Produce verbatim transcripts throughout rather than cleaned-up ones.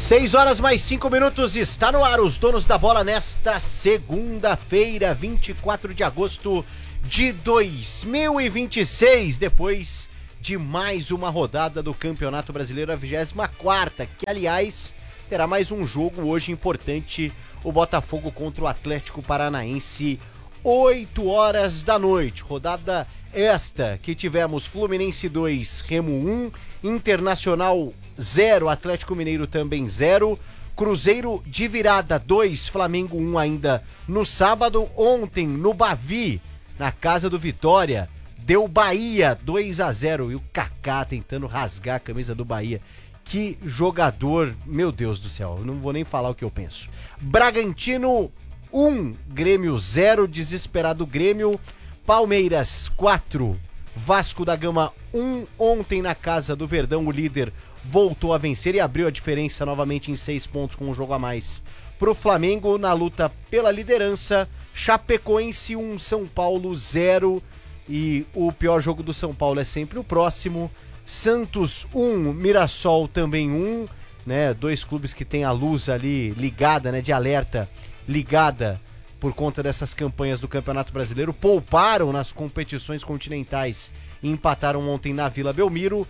Seis horas mais cinco minutos, está no ar os donos da bola nesta segunda-feira, vinte e quatro de agosto de dois mil e vinte e seis, depois de mais uma rodada do Campeonato Brasileiro, a vigésima quarta, que aliás terá mais um jogo hoje importante, o Botafogo contra o Atlético Paranaense, oito horas da noite, rodada esta que tivemos Fluminense dois, Remo um, Internacional zero, Atlético Mineiro também zero, Cruzeiro de virada dois, Flamengo um ainda no sábado. Ontem no Bavi, na casa do Vitória, deu Bahia dois a zero e o Kaká tentando rasgar a camisa do Bahia. Que jogador, meu Deus do céu, eu não vou nem falar o que eu penso. Bragantino um, Grêmio zero, desesperado Grêmio. Palmeiras quatro, Vasco da Gama um, ontem na casa do Verdão o líder voltou a vencer e abriu a diferença novamente em seis pontos com um jogo a mais pro Flamengo na luta pela liderança. Chapecoense um, São Paulo zero, e o pior jogo do São Paulo é sempre o próximo. Santos um, Mirassol também um, né, dois clubes que tem a luz ali ligada, né, de alerta ligada por conta dessas campanhas do Campeonato Brasileiro, pouparam nas competições continentais e empataram ontem na Vila Belmiro.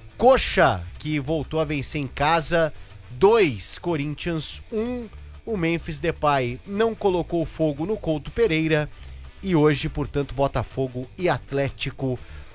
Coxa, que voltou a vencer em casa, dois, Corinthians um, o Memphis Depay não colocou fogo no Couto Pereira, e hoje, portanto, Botafogo e Atlético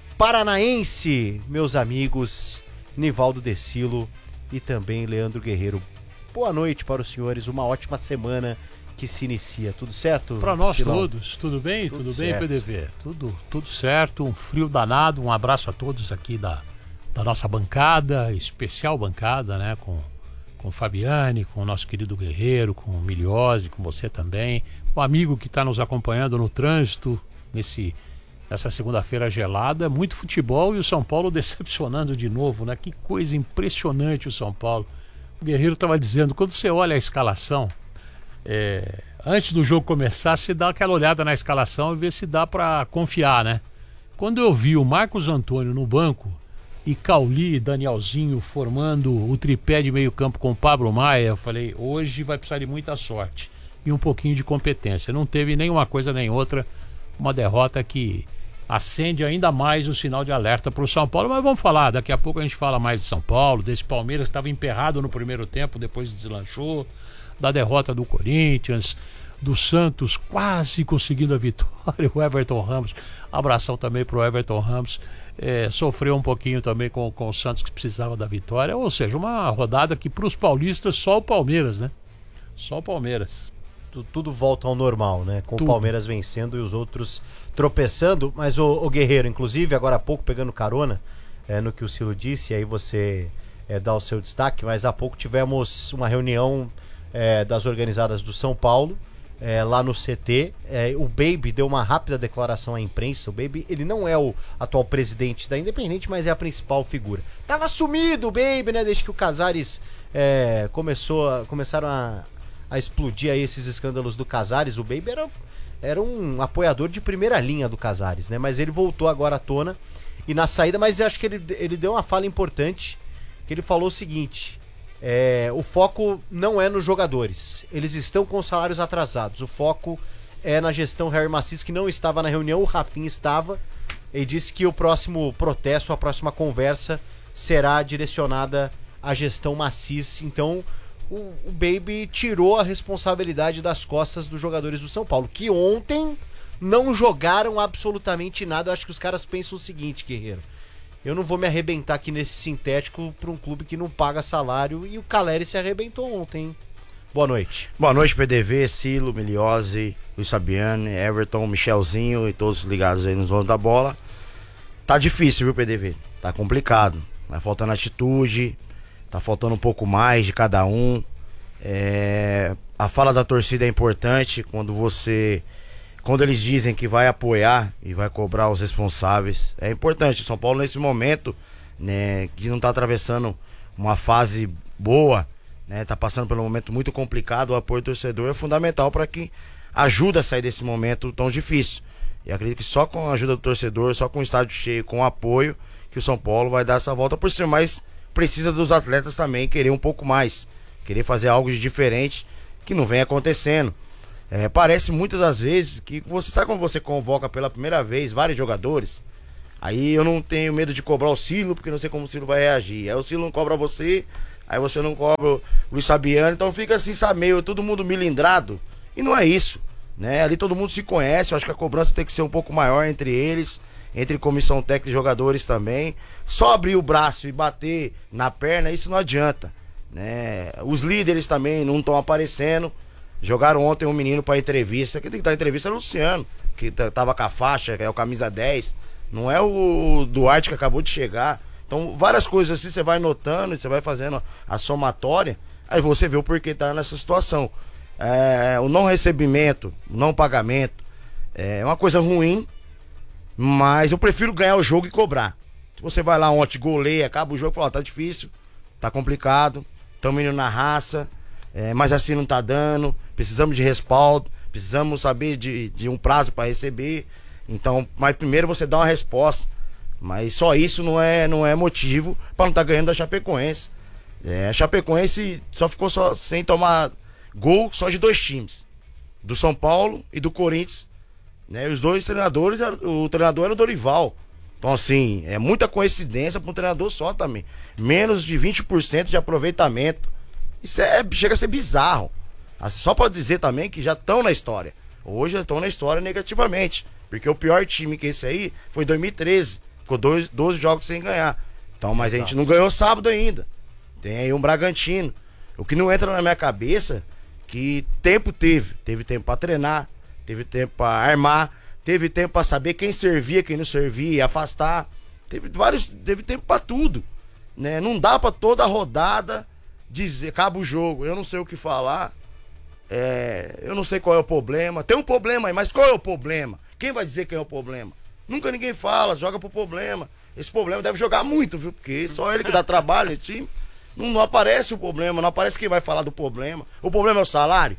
Paranaense, meus amigos, Nivaldo Decilo e também Leandro Guerreiro. Boa noite para os senhores, uma ótima semana que se inicia, tudo certo? Para nós Silão? todos, tudo bem? Tudo, tudo bem, certo. P D V? Tudo, tudo certo, um frio danado, um abraço a todos aqui da, da nossa bancada, especial bancada, né, com, com o Fabiane, com o nosso querido Guerreiro, com o Miliose, com você também, o amigo que está nos acompanhando no trânsito, nesse, nessa segunda-feira gelada, muito futebol e o São Paulo decepcionando de novo, né, que coisa impressionante o São Paulo. O Guerreiro estava dizendo, quando você olha a escalação, É, antes do jogo começar, se dá aquela olhada na escalação e vê se dá pra confiar, né? Quando eu vi o Marcos Antônio no banco e Cauli e Danielzinho formando o tripé de meio campo com o Pablo Maia, eu falei, hoje vai precisar de muita sorte e um pouquinho de competência. Não teve nem uma coisa nem outra, uma derrota que acende ainda mais o sinal de alerta pro São Paulo, mas vamos falar, daqui a pouco a gente fala mais de São Paulo, desse Palmeiras que estava emperrado no primeiro tempo, depois deslanchou, da derrota do Corinthians, do Santos quase conseguindo a vitória, o Everton Ramos, abração também pro Everton Ramos, é, sofreu um pouquinho também com, com o Santos que precisava da vitória, ou seja, uma rodada que pros paulistas só o Palmeiras, né? Só o Palmeiras. Tudo, tudo volta ao normal, né? Com tudo. O Palmeiras vencendo e os outros tropeçando, mas o, o Guerreiro, inclusive, agora há pouco pegando carona é, no que o Cilo disse, aí você é, dá o seu destaque, mas há pouco tivemos uma reunião É, das organizadas do São Paulo, é, lá no C T. É, o Baby deu uma rápida declaração à imprensa. O Baby, ele não é o atual presidente da Independente, mas é a principal figura. Tava sumido o Baby, né? Desde que o Casares é, começou a, começaram a, a explodir aí esses escândalos do Casares. O Baby era, era um apoiador de primeira linha do Casares, né? Mas ele voltou agora à tona e na saída, mas eu acho que ele, ele deu uma fala importante, que ele falou o seguinte: É, o foco não é nos jogadores, eles estão com salários atrasados, o foco é na gestão Harry Macis, que não estava na reunião, o Rafinha estava, e disse que o próximo protesto, a próxima conversa será direcionada à gestão Macis. Então o, o Baby tirou a responsabilidade das costas dos jogadores do São Paulo, que ontem não jogaram absolutamente nada. Eu acho que os caras pensam o seguinte, Guerreiro: eu não vou me arrebentar aqui nesse sintético para um clube que não paga salário, e o Caleri se arrebentou ontem, hein? Boa noite. Boa noite, P D V, Cilo, Miliose, Luiz Fabiane, Everton, Michelzinho e todos ligados aí nos donos da bola. Tá difícil, viu, P D V? Tá complicado. Tá faltando atitude, tá faltando um pouco mais de cada um. É... A fala da torcida é importante quando você... Quando eles dizem que vai apoiar e vai cobrar os responsáveis, é importante. O São Paulo, nesse momento, né, que não está atravessando uma fase boa, né, tá passando por um momento muito complicado, o apoio do torcedor é fundamental para que ajude a sair desse momento tão difícil. E acredito que só com a ajuda do torcedor, só com o estádio cheio, com o apoio, que o São Paulo vai dar essa volta por cima, mas precisa dos atletas também querer um pouco mais. querer fazer algo de diferente que não vem acontecendo. É, parece muitas das vezes que você sabe quando você convoca pela primeira vez vários jogadores, aí eu não tenho medo de cobrar o Silo, porque não sei como o Silo vai reagir. Aí o Silo não cobra você, aí você não cobra o Luiz Fabiano, então fica assim, sabe, meio todo mundo milindrado. E não é isso, né? Ali todo mundo se conhece, eu acho que a cobrança tem que ser um pouco maior entre eles, entre comissão técnica e jogadores também. Só abrir o braço e bater na perna, isso não adianta, né? Os líderes também não estão aparecendo. Jogaram ontem um menino pra entrevista. Quem tem que dar entrevista é o Luciano, que tava com a faixa, que é o camisa dez. Não é o Duarte que acabou de chegar. Então, várias coisas assim você vai notando e você vai fazendo a somatória. Aí você vê o porquê tá nessa situação. É, o não recebimento, o não pagamento é uma coisa ruim, mas eu prefiro ganhar o jogo e cobrar. Se você vai lá ontem, goleia, acaba o jogo e fala, ó, tá difícil, tá complicado, tamo indo na raça, é, mas assim não tá dando, precisamos de respaldo, precisamos saber de, de um prazo para receber. Então, mas primeiro você dá uma resposta. Mas só isso não é, não é motivo para não estar tá ganhando da Chapecoense. É, a Chapecoense só ficou só, sem tomar gol só de dois times, do São Paulo e do Corinthians, né? Os dois treinadores, o treinador era o Dorival. Então assim, é muita coincidência para um treinador só também. Menos de vinte por cento de aproveitamento. Isso é, chega a ser bizarro. Assim, só para dizer também que já estão na história. Hoje já estão na história negativamente. Porque o pior time que esse aí foi em dois mil e treze. Ficou doze, doze jogos sem ganhar. Então, mas a gente não ganhou sábado ainda. Tem aí um Bragantino. O que não entra na minha cabeça, que tempo teve. Teve tempo pra treinar, teve tempo pra armar, teve tempo pra saber quem servia, quem não servia, afastar. Teve vários, teve tempo pra tudo, né? Não dá pra toda rodada dizer, acaba o jogo, eu não sei o que falar. É, eu não sei qual é o problema. Tem um problema aí, mas qual é o problema? Quem vai dizer quem é o problema? Nunca ninguém fala, joga pro problema. Esse problema deve jogar muito, viu? Porque só ele que dá trabalho nesse time. Não, não aparece o problema, não aparece quem vai falar do problema. O problema é o salário.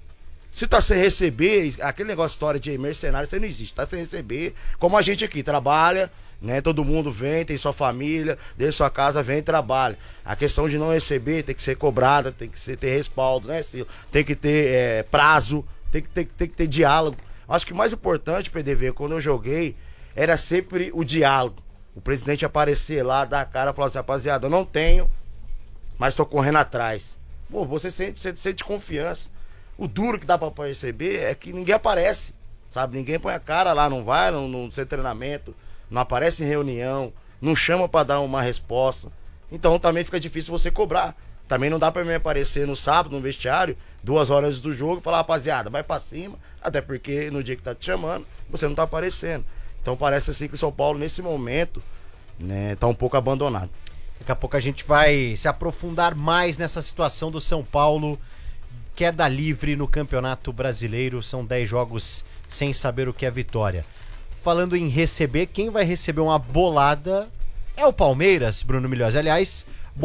Se tá sem receber, aquele negócio, história de mercenário, você não existe. Tá sem receber, como a gente aqui, trabalha, né? Todo mundo vem, tem sua família, deixa sua casa, vem e trabalha. A questão de não receber tem que ser cobrada, tem que ser, ter respaldo, né, Cilo? Tem que ter é, prazo, tem que ter, tem que ter diálogo. Acho que o mais importante, P D V, quando eu joguei, era sempre o diálogo. O presidente aparecer lá, dar a cara e falar assim, rapaziada, eu não tenho, mas tô correndo atrás. Pô, você sente, você sente confiança. O duro que dá pra perceber é que ninguém aparece, sabe? Ninguém põe a cara lá, não vai no, no seu treinamento, não aparece em reunião, não chama pra dar uma resposta. Então também fica difícil você cobrar. Também não dá pra mim aparecer no sábado, no vestiário, duas horas do jogo, e falar, rapaziada, vai pra cima, até porque no dia que tá te chamando, você não tá aparecendo. Então parece assim que o São Paulo, nesse momento, né, tá um pouco abandonado. Daqui a pouco a gente vai se aprofundar mais nessa situação do São Paulo. Queda livre no Campeonato Brasileiro. São dez jogos sem saber o que é vitória. Falando em receber, quem vai receber uma bolada é o Palmeiras, Bruno Milhões. Aliás,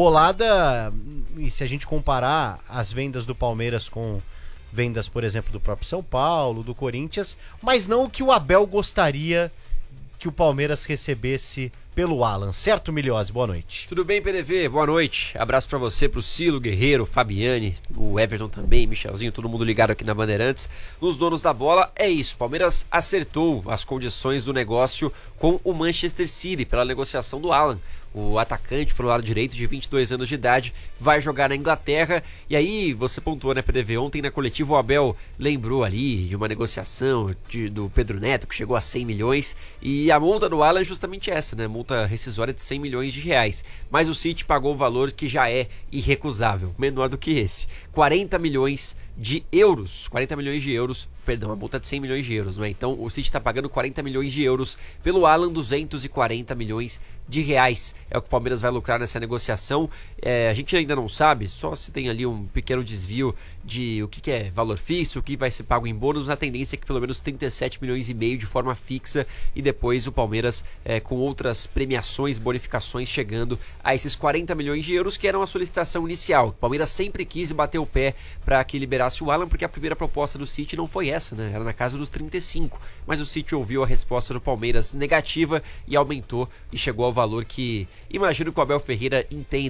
bolada, se a gente comparar as vendas do Palmeiras com vendas, por exemplo, do próprio São Paulo, do Corinthians, mas não o que o Abel gostaria que o Palmeiras recebesse pelo Alan. Certo, Milhose? Boa noite. Tudo bem, P D V? Boa noite. Abraço pra você, pro Cilo, Guerreiro, Fabiane, o Everton também, Michelzinho, todo mundo ligado aqui na Bandeirantes. Nos donos da bola, é isso. Palmeiras acertou as condições do negócio com o Manchester City pela negociação do Alan. O atacante pro lado direito, de vinte e dois anos de idade, vai jogar na Inglaterra. E aí, você pontuou, né, P D V? Ontem na coletiva o Abel lembrou ali de uma negociação de, do Pedro Neto, que chegou a cem milhões. E a multa do Alan é justamente essa, né? Multa rescisória de cem milhões de reais. Mas o City pagou o valor que já é irrecusável, menor do que esse. quarenta milhões de euros. quarenta milhões de euros. Perdão, a multa de cem milhões de euros, não é? Então o City está pagando quarenta milhões de euros pelo Alan, duzentos e quarenta milhões de reais. É o que o Palmeiras vai lucrar nessa negociação. É, a gente ainda não sabe, só se tem ali um pequeno desvio de o que, que é valor fixo, o que vai ser pago em bônus. A tendência é que pelo menos trinta e sete milhões e meio de forma fixa, e depois o Palmeiras é, com outras premiações, bonificações, chegando a esses quarenta milhões de euros, que eram a solicitação inicial. O Palmeiras sempre quis bater o pé para que liberasse o Alan, porque a primeira proposta do City não foi essa, né? Era na casa dos trinta e cinco, mas o City ouviu a resposta do Palmeiras negativa e aumentou e chegou ao valor que imagino que o Abel Ferreira entenda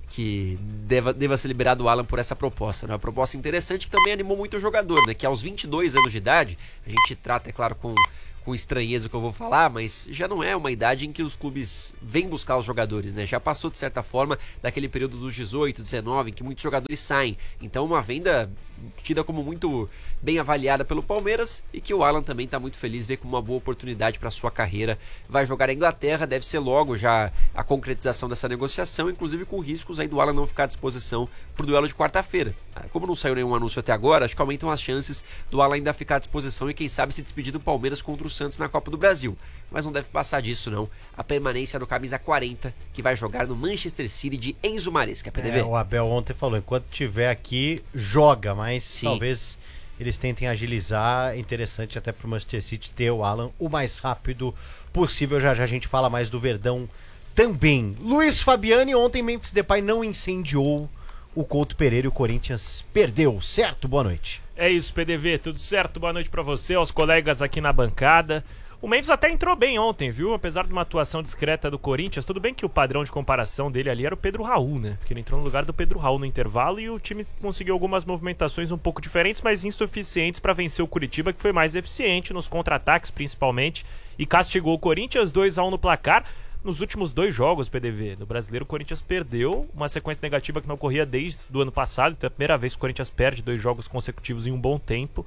que deva, deva ser liberado o Alan por essa proposta, né? Uma proposta interessante que também animou muito o jogador, né? Que aos vinte e dois anos de idade, a gente trata, é claro, com, com estranheza o que eu vou falar, mas já não é uma idade em que os clubes vêm buscar os jogadores, né? Já passou, de certa forma, daquele período dos dezoito, dezenove, em que muitos jogadores saem. Então, uma venda tida como muito bem avaliada pelo Palmeiras e que o Alan também está muito feliz, vê como uma boa oportunidade para sua carreira. Vai jogar a Inglaterra, deve ser logo já a concretização dessa negociação, inclusive com riscos aí do Alan não ficar à disposição para o duelo de quarta-feira. Como não saiu nenhum anúncio até agora, acho que aumentam as chances do Alan ainda ficar à disposição e quem sabe se despedir do Palmeiras contra o Santos na Copa do Brasil. Mas não deve passar disso não, a permanência no camisa quarenta, que vai jogar no Manchester City de Enzo Maresca, P D V. É, o Abel ontem falou, enquanto tiver aqui, joga, mas Sim. talvez eles tentem agilizar. É interessante até pro Manchester City ter o Alan o mais rápido possível. Já já a gente fala mais do Verdão também. Luiz Fabiani, ontem Memphis Depay não incendiou o Couto Pereira e o Corinthians perdeu, certo? Boa noite. É isso, P D V, tudo certo? Boa noite pra você, aos colegas aqui na bancada. O Memphis até entrou bem ontem, viu? Apesar de uma atuação discreta do Corinthians, tudo bem que o padrão de comparação dele ali era o Pedro Raul, né? Porque ele entrou no lugar do Pedro Raul no intervalo e o time conseguiu algumas movimentações um pouco diferentes, mas insuficientes para vencer o Curitiba, que foi mais eficiente nos contra-ataques principalmente, e castigou o Corinthians dois a um no placar. Nos últimos dois jogos, P D V, do Brasileiro, o Corinthians perdeu uma sequência negativa que não ocorria desde o ano passado, então é a primeira vez que o Corinthians perde dois jogos consecutivos em um bom tempo.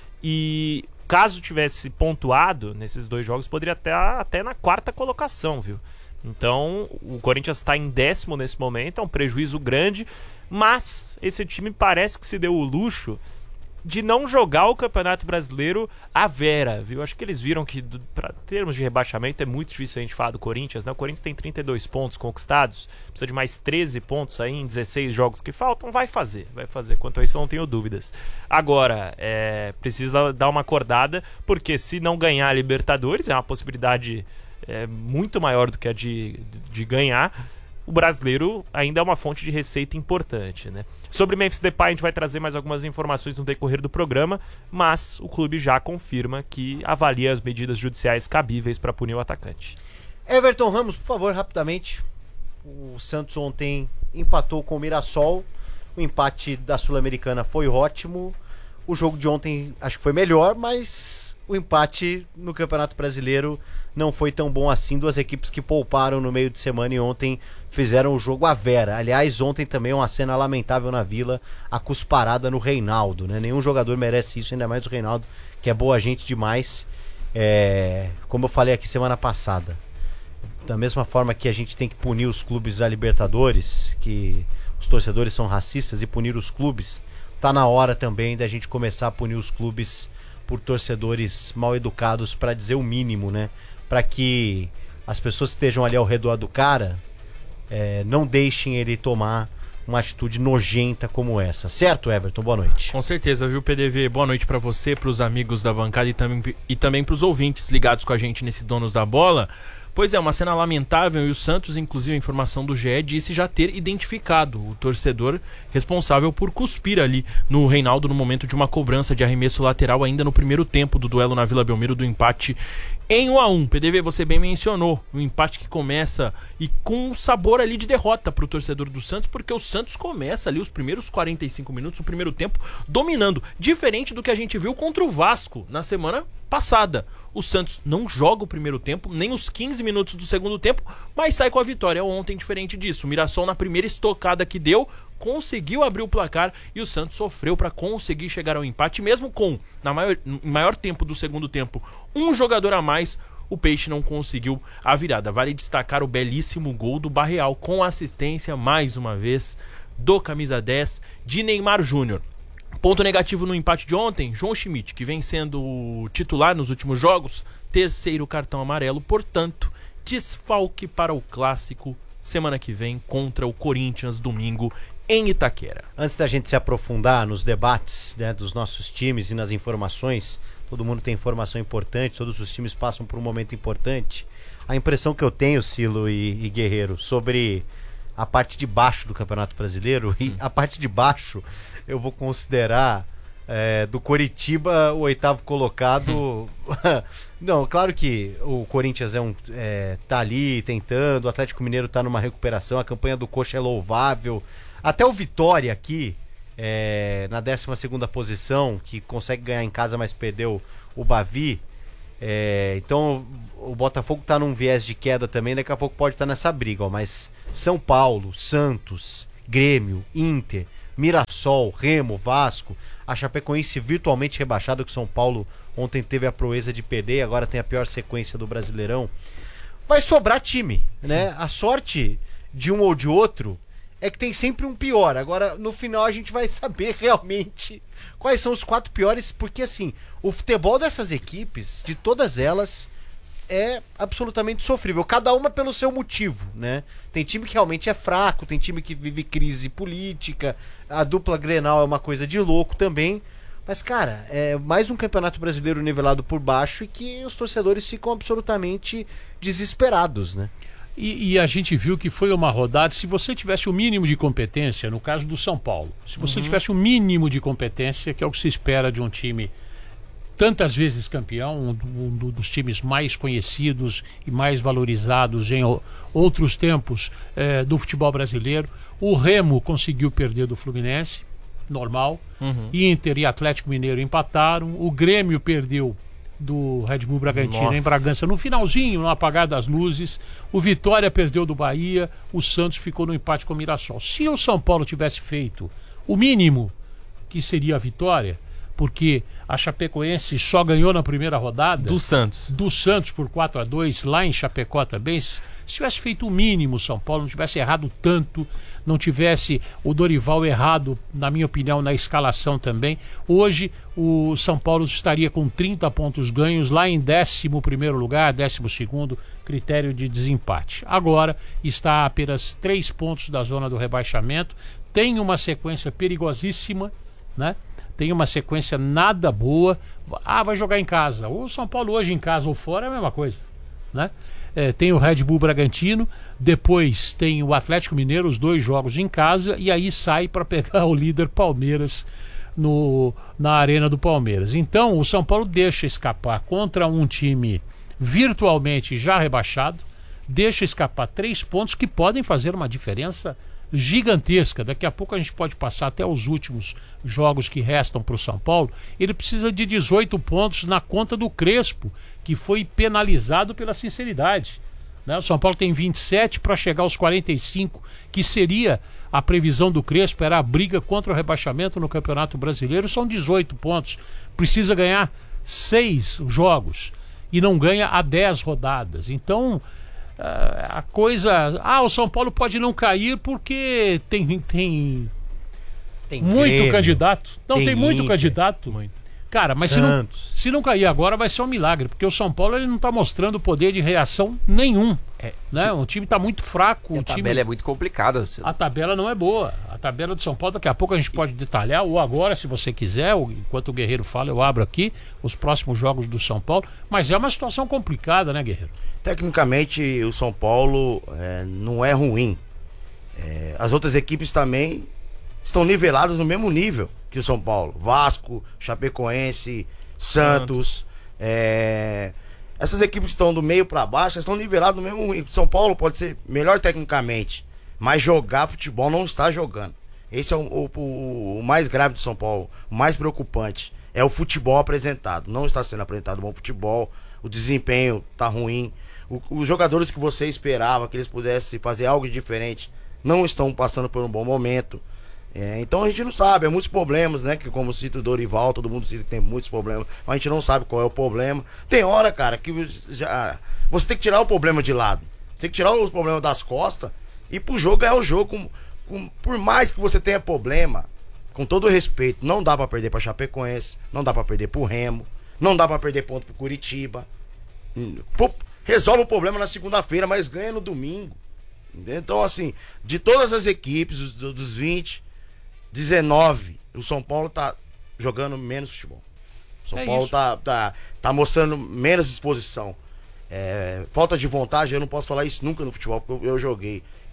E caso tivesse pontuado nesses dois jogos, poderia até, até na quarta colocação, viu? Então, o Corinthians está em décimo nesse momento, é um prejuízo grande, mas esse time parece que se deu o luxo de não jogar o Campeonato Brasileiro à vera, viu? Acho que eles viram que, para termos de rebaixamento, é muito difícil a gente falar do Corinthians, né? O Corinthians tem trinta e dois pontos conquistados, precisa de mais treze pontos aí em dezesseis jogos que faltam, vai fazer, vai fazer. Quanto a isso, eu não tenho dúvidas. Agora, é, precisa dar uma acordada, porque se não ganhar a Libertadores, é uma possibilidade é, muito maior do que a de, de ganhar. O brasileiro ainda é uma fonte de receita importante, né? Sobre Memphis Depay, a gente vai trazer mais algumas informações no decorrer do programa, mas o clube já confirma que avalia as medidas judiciais cabíveis para punir o atacante. Everton Ramos, por favor, rapidamente. O Santos ontem empatou com o Mirassol. O empate da Sul-Americana foi ótimo. O jogo de ontem acho que foi melhor, mas o empate no Campeonato Brasileiro não foi tão bom assim. Duas equipes que pouparam no meio de semana e ontem fizeram o jogo à vera. Aliás, ontem também uma cena lamentável na Vila, a cusparada no Reinaldo, né? Nenhum jogador merece isso, ainda mais o Reinaldo, que é boa gente demais. É... Como eu falei aqui semana passada, da mesma forma que a gente tem que punir os clubes da Libertadores, que os torcedores são racistas, e punir os clubes, tá na hora também da gente começar a punir os clubes por torcedores mal educados, para dizer o mínimo, né? Para que as pessoas que estejam ali ao redor do cara é, não deixem ele tomar uma atitude nojenta como essa. Certo, Everton? Boa noite. Com certeza, viu, P D V? Boa noite pra você, pros amigos da bancada e também, e também pros ouvintes ligados com a gente nesse Donos da Bola. Pois é, uma cena lamentável, e o Santos, inclusive a informação do G E, disse já ter identificado o torcedor responsável por cuspir ali no Reinaldo no momento de uma cobrança de arremesso lateral ainda no primeiro tempo do duelo na Vila Belmiro, do empate em um a um. P D V, você bem mencionou, um empate que começa e com um sabor ali de derrota pro torcedor do Santos, porque o Santos começa ali os primeiros quarenta e cinco minutos, o primeiro tempo, dominando, diferente do que a gente viu contra o Vasco na semana passada. O Santos não joga o primeiro tempo, nem os quinze minutos do segundo tempo, mas sai com a vitória. Ontem, diferente disso, o Mirassol, na primeira estocada que deu, conseguiu abrir o placar e o Santos sofreu para conseguir chegar ao empate, mesmo com, na maior, no maior tempo do segundo tempo, um jogador a mais, o Peixe não conseguiu a virada. Vale destacar o belíssimo gol do Barreal, com assistência, mais uma vez, do camisa dez, de Neymar Júnior. Ponto negativo no empate de ontem, João Schmidt, que vem sendo titular nos últimos jogos, terceiro cartão amarelo, portanto, desfalque para o clássico semana que vem contra o Corinthians, domingo, em Itaquera. Antes da gente se aprofundar nos debates, né, dos nossos times e nas informações, todo mundo tem informação importante, todos os times passam por um momento importante. A impressão que eu tenho, Silo e, e Guerreiro, sobre a parte de baixo do Campeonato Brasileiro, e a parte de baixo eu vou considerar É, do Coritiba, o oitavo colocado. Não, claro que o Corinthians é um, é, tá ali tentando, o Atlético Mineiro tá numa recuperação, a campanha do Coxa é louvável. Até o Vitória aqui, é, na décima segunda posição, que consegue ganhar em casa, mas perdeu o Bavi. É, então o Botafogo tá num viés de queda também, daqui a pouco pode estar nessa briga, ó, mas São Paulo, Santos, Grêmio, Inter, Mirassol, Remo, Vasco, a Chapecoense virtualmente rebaixada, que São Paulo ontem teve a proeza de perder, agora tem a pior sequência do Brasileirão. Vai sobrar time, né? A sorte de um ou de outro é que tem sempre um pior. Agora, no final, a gente vai saber realmente quais são os quatro piores, porque assim, o futebol dessas equipes, de todas elas, é absolutamente sofrível, cada uma pelo seu motivo, né? Tem time que realmente é fraco, tem time que vive crise política, a dupla Grenal é uma coisa de louco também, mas cara, é mais um campeonato brasileiro nivelado por baixo e que os torcedores ficam absolutamente desesperados, né? E, e a gente viu que foi uma rodada, se você tivesse o mínimo de competência, no caso do São Paulo, se você uhum. tivesse o mínimo de competência, que é o que se espera de um time tantas vezes campeão, um, um dos times mais conhecidos e mais valorizados em o, outros tempos eh, do futebol brasileiro. O Remo conseguiu perder do Fluminense, normal. Uhum. Inter e Atlético Mineiro empataram. O Grêmio perdeu do Red Bull Bragantino Nossa. em Bragança no finalzinho, no apagar das luzes. O Vitória perdeu do Bahia. O Santos ficou no empate com o Mirassol. Se o São Paulo tivesse feito o mínimo, que seria a vitória, porque a Chapecoense só ganhou na primeira rodada do Santos do Santos por quatro a dois lá em Chapecó também. Se tivesse feito o mínimo, São Paulo não tivesse errado tanto, não tivesse o Dorival errado, na minha opinião, na escalação também, hoje o São Paulo estaria com trinta pontos ganhos lá em décimo primeiro lugar, décimo segundo, critério de desempate. Agora está a apenas três pontos da zona do rebaixamento, tem uma sequência perigosíssima, né? Tem uma sequência nada boa. Ah, vai jogar em casa. O São Paulo hoje em casa ou fora é a mesma coisa, né? É, tem o Red Bull Bragantino, depois tem o Atlético Mineiro, os dois jogos em casa, e aí sai para pegar o líder Palmeiras no, na arena do Palmeiras. Então o São Paulo deixa escapar contra um time virtualmente já rebaixado, deixa escapar três pontos que podem fazer uma diferença gigantesca. Daqui a pouco a gente pode passar até os últimos jogos que restam para o São Paulo. Ele precisa de dezoito pontos na conta do Crespo, que foi penalizado pela sinceridade, né? O São Paulo tem vinte e sete para chegar aos quarenta e cinco, que seria a previsão do Crespo, era a briga contra o rebaixamento no Campeonato Brasileiro. São dezoito pontos, precisa ganhar seis jogos e não ganha há dez rodadas. Então Uh, a coisa... Ah, o São Paulo pode não cair porque tem, tem, tem muito Grêmio, tem Não, tem, tem muito Inter, candidato. Muito. Cara, mas se não, se não cair agora vai ser um milagre, porque o São Paulo ele não está mostrando poder de reação nenhum. É, né? O time está muito fraco. A o tabela time... é muito complicada. Você... A tabela não é boa. A tabela do São Paulo, daqui a pouco a gente pode detalhar, ou agora, se você quiser, ou enquanto o Guerreiro fala, eu abro aqui os próximos jogos do São Paulo. Mas é uma situação complicada, né, Guerreiro? Tecnicamente, o São Paulo é, não é ruim. É, as outras equipes também estão niveladas no mesmo nível que o São Paulo. Vasco, Chapecoense, Santos. É, essas equipes que estão do meio para baixo estão niveladas no mesmo nível. São Paulo pode ser melhor tecnicamente, mas jogar futebol não está jogando. Esse é o, o, o mais grave do São Paulo, o mais preocupante. É o futebol apresentado. Não está sendo apresentado bom futebol, o desempenho está ruim. O, os jogadores que você esperava que eles pudessem fazer algo diferente não estão passando por um bom momento. É, então a gente não sabe, há muitos problemas, né? Que como cita o Dorival, todo mundo cita que tem muitos problemas, mas a gente não sabe qual é o problema. Tem hora, cara, que já, você tem que tirar o problema de lado. Você tem que tirar os problemas das costas e pro jogo ganhar o jogo. Com, com, por mais que você tenha problema, com todo o respeito, não dá pra perder pra Chapecoense, não dá pra perder pro Remo, não dá pra perder ponto pro Curitiba. Pô, resolve o problema na segunda-feira, mas ganha no domingo. Entendeu? Então, assim, de todas as equipes, dos, dos vinte, dezenove, o São Paulo tá jogando menos futebol. O São é Paulo tá, tá, tá mostrando menos disposição. É, falta de vontade, eu não posso falar isso nunca no futebol, porque eu, eu joguei.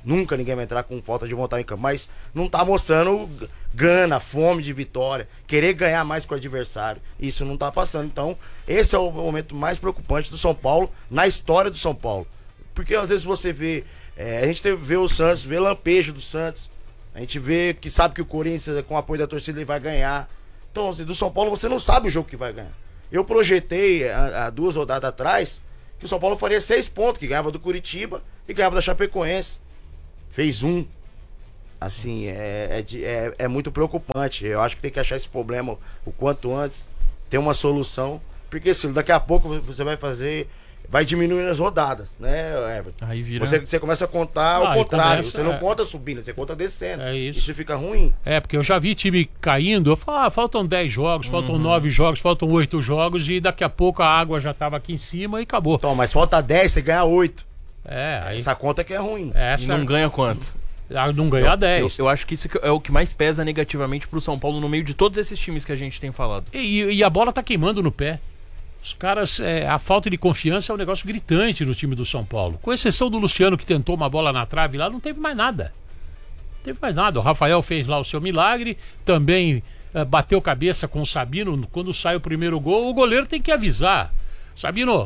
Nunca ninguém vai entrar com falta de vontade em campo. Mas não tá mostrando gana, fome de vitória, querer ganhar mais com o adversário. Isso não tá passando. Então, esse é o momento mais preocupante do São Paulo, na história do São Paulo. Porque às vezes você vê, é, a gente vê o Santos, vê lampejo do Santos. A gente vê que sabe que o Corinthians, com o apoio da torcida, ele vai ganhar. Então, assim, do São Paulo, você não sabe o jogo que vai ganhar. Eu projetei, há, há duas rodadas atrás, que o São Paulo faria seis pontos, que ganhava do Curitiba e ganhava da Chapecoense. Fez um. Assim, é, é, é, é muito preocupante. Eu acho que tem que achar esse problema o quanto antes, ter uma solução. Porque, assim, daqui a pouco você vai fazer... Vai diminuindo as rodadas, né, Everton? Aí vira... Você, você começa a contar Ah, ao contrário. começa, você não é. conta subindo, você conta descendo. É isso. Isso fica ruim. É, porque eu já vi time caindo, eu falo, ah, faltam dez jogos, faltam nove jogos, faltam oito jogos e daqui a pouco a água já tava aqui em cima e acabou. Então, mas falta dez, você ganha oito. É, aí... Essa conta que é ruim. E Essa... não ganha quanto? Ah, não ganhar Eu, dez. eu acho que isso que é o que mais pesa negativamente pro São Paulo no meio de todos esses times que a gente tem falado. E, e a bola tá queimando no pé. Os caras, é, a falta de confiança é um negócio gritante no time do São Paulo. Com exceção do Luciano, que tentou uma bola na trave lá, não teve mais nada. Não teve mais nada. O Rafael fez lá o seu milagre, também é, bateu cabeça com o Sabino. Quando sai o primeiro gol, o goleiro tem que avisar. Sabino,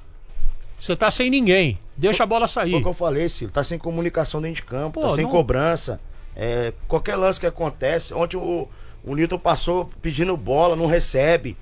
você tá sem ninguém. Deixa a bola Foi o sair. que eu falei, Ciro. Tá sem comunicação dentro de campo, Pô, tá sem não- cobrança. É, qualquer lance que acontece. Ontem o, o Newton passou pedindo bola, não recebe.